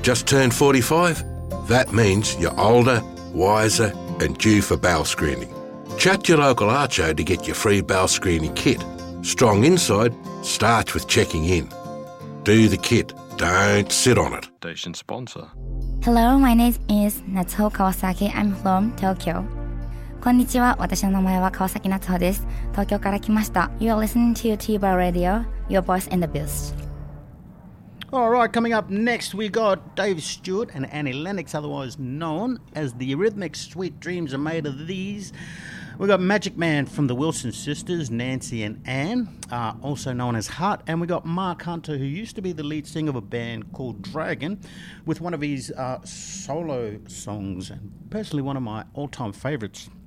Just turned 45? That means you're older, wiser and due for bowel screening. Chat your local Archo to get your free bowel screening kit. Strong inside starts with checking in. Do the kit. Don't sit on it. Station sponsor. Hello, my name is Natsuho Kawasaki. I'm from Tokyo. こんにちは。私の名前は川崎夏穂です。東京から来ました。You are listening to TBAR Radio, your voice in the boost. All right, coming up next, we got Dave Stewart and Annie Lennox, otherwise known as the Eurythmics. Sweet Dreams Are Made of These. We got Magic Man from the Wilson sisters, Nancy and Anne, also known as Heart. And we got Mark Hunter, who used to be the lead singer of a band called Dragon, with one of his solo songs, and personally one of my all-time favourites,